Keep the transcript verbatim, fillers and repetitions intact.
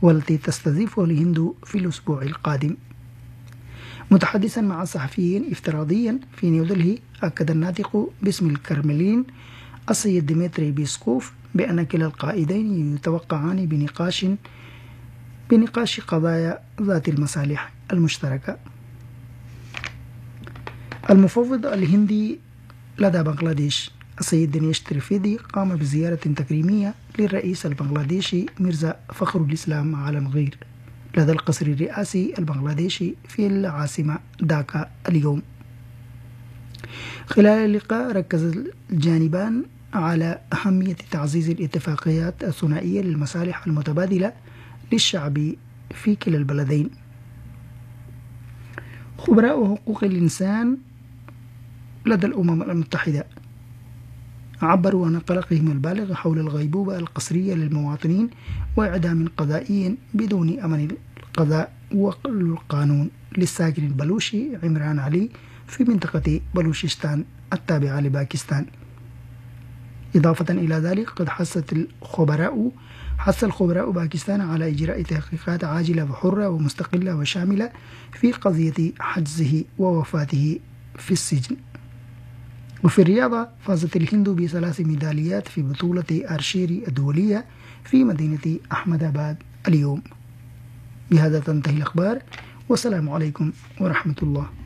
والتي تستضيفها الهند في الأسبوع القادم. متحدثا مع صحفيين افتراضيا في نيودلهي، أكد الناطق باسم الكرملين السيد ديمتري بيسكوف بأن كلا القائدين يتوقعان بنقاش بنقاش قضايا ذات المصالح المشتركة. المفوض الهندي لدى بنغلاديش السيد دنيش تريفيدي قام بزيارة تكريمية للرئيس البنغلاديشي ميرزا فخر الإسلام على غير لدى القصر الرئاسي البنغلاديشي في العاصمة داكا اليوم. خلال اللقاء ركز الجانبان على أهمية تعزيز الاتفاقيات الثنائية للمصالح المتبادلة للشعب في كلا البلدين. خبراء حقوق الإنسان لدى الأمم المتحدة عبروا عن قلقهم البالغ حول الغيبوبة القسرية للمواطنين وإعدام قضائي بدون أمن القضاء والقانون للساكن البلوشي عمران علي في منطقة بلوشستان التابعة لباكستان. إضافة إلى ذلك، قد حثت الخبراء حث الخبراء باكستان على إجراء تحقيقات عاجلة وحرة ومستقلة وشاملة في قضية حجزه ووفاته في السجن. وفي الرياضة، فازت الهند بثلاث ميداليات في بطولة أرشيري الدولية في مدينة أحمد آباد اليوم. بهذا تنتهي الأخبار، والسلام عليكم ورحمة الله.